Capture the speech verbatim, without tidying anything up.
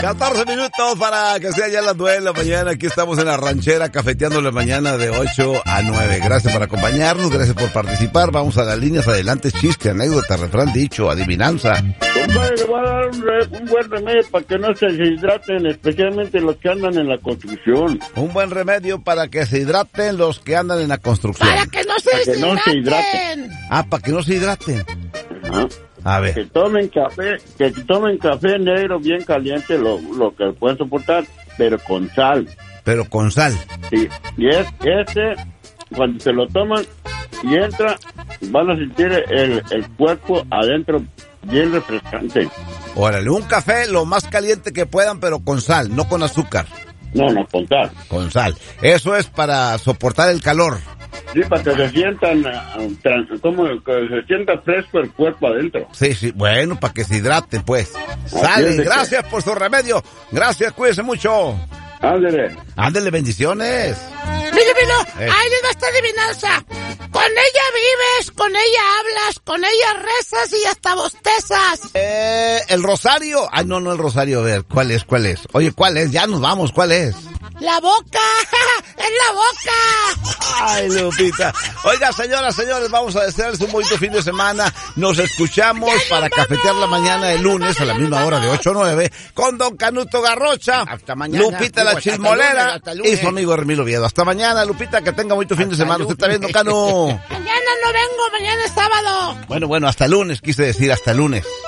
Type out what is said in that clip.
catorce minutos para que sea ya las nueve de la mañana. Aquí estamos en la ranchera cafeteando la mañana de ocho a nueve. Gracias por acompañarnos, gracias por participar. Vamos a las líneas adelante. Chiste, anécdota, refrán, dicho, adivinanza. Compadre, le voy a dar un, re, un buen remedio para que no se deshidraten, especialmente los que andan en la construcción. Un buen remedio para que se hidraten los que andan en la construcción. Para que no se Para que deshidraten. no se hidraten. Ah, para que no se hidraten. Ajá. A ver. Que tomen café, que tomen café negro bien caliente, lo, lo que pueden soportar, pero con sal. Pero con sal. Sí. Y es, este, cuando se lo toman y entra, van a sentir el, el cuerpo adentro bien refrescante. Órale, un café lo más caliente que puedan, pero con sal, no con azúcar. No, no, con sal. Con sal. Eso es para soportar el calor. Sí, para que se sientan, uh, como que se sienta fresco el cuerpo adentro. Sí, sí, bueno, para que se hidraten, pues. Así Sale, es de gracias por su remedio. Gracias, cuídense mucho. Ándele. Ándele, bendiciones. Mire, Milo, Eh. ahí les va esta adivinanza. Con ella vives, con ella hablas, con ella rezas y hasta bostezas. Eh, el rosario. Ay, no, no el rosario. A ver, ¿cuál es, cuál es? Oye, ¿cuál es? Ya nos vamos, ¿cuál es? La boca, es la boca. Ay, Lupita. Oiga, señoras, señores, vamos a desearles un bonito fin de semana. Nos escuchamos para cafetear la mañana de lunes a la misma hora de ocho a nueve con don Canuto Garrocha. Hasta mañana. Lupita la Hasta chismolera lunes, hasta lunes. y su amigo Hermilo Viedo. Hasta mañana, Lupita, que tenga bonito fin de Hasta semana. Usted está lunes. viendo, Canu. Mañana no vengo, mañana es sábado. Bueno, bueno, hasta lunes, quise decir, hasta lunes.